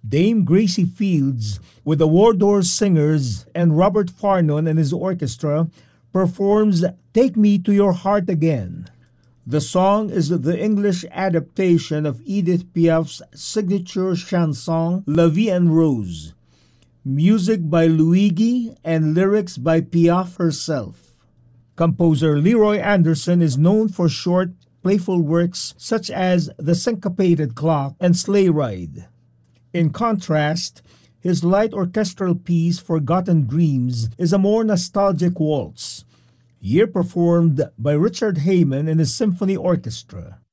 Dame Gracie Fields, with the Wardour Singers and Robert Farnon and his orchestra, performs Take Me to Your Heart Again. The song is the English adaptation of Edith Piaf's signature chanson La Vie en Rose. Music by Luigi and lyrics by Piaf herself. Composer Leroy Anderson is known for short, playful works such as The Syncopated Clock and Sleigh Ride. In contrast, his light orchestral piece Forgotten Dreams is a more nostalgic waltz, here performed by Richard Heyman and his symphony orchestra.